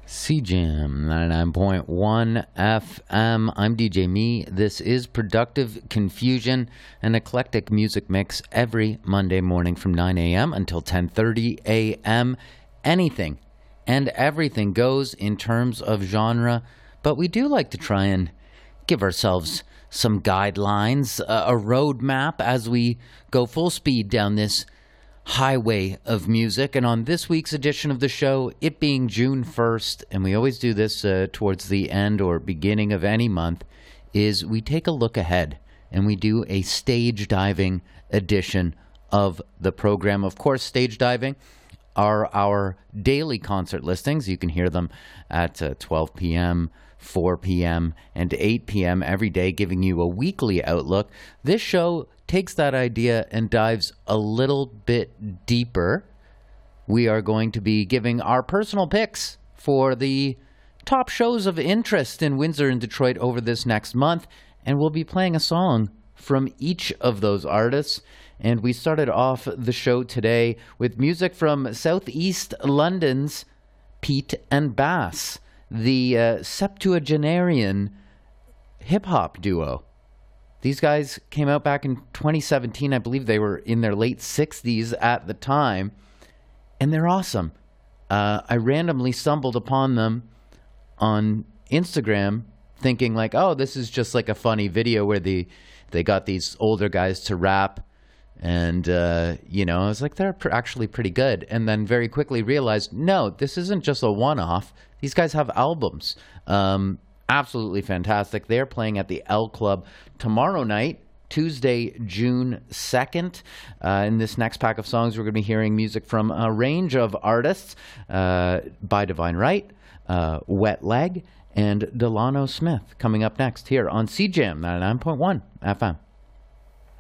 CJAM 99.1 FM. I'm DJ Me. This is Productive Confusion, an eclectic music mix every Monday morning from 9 a.m. until 10:30 a.m. Anything and everything goes in terms of genre, but we do like to try and give ourselves some guidelines, a roadmap as we go full speed down this highway of music. And on this week's edition of the show, it being June 1st, and we always do this towards the end or beginning of any month, is we take a look ahead and we do a stage diving edition of the program. Of course, stage diving are our daily concert listings. You can hear them at 12 p.m., 4 p.m., and 8 p.m. every day, giving you a weekly outlook. This show takes that idea and dives a little bit deeper. We are going to be giving our personal picks for the top shows of interest in Windsor and Detroit over this next month, and we'll be playing a song from each of those artists. And we started off the show today with music from Southeast London's Pete and Bass, the septuagenarian hip-hop duo. These guys came out back in 2017. I believe they were in their late 60s at the time, and they're awesome. I randomly stumbled upon them on Instagram thinking like, oh, this is just like a funny video where they got these older guys to rap, and, I was like, they're actually pretty good. And then very quickly realized, no, this isn't just a one-off. These guys have albums. Absolutely fantastic. They're playing at the L Club tomorrow night, Tuesday, June 2nd. In this next pack of songs, we're going to be hearing music from a range of artists, by Divine Right, Wet Leg, and Delano Smith coming up next here on CJAM 99.1 FM.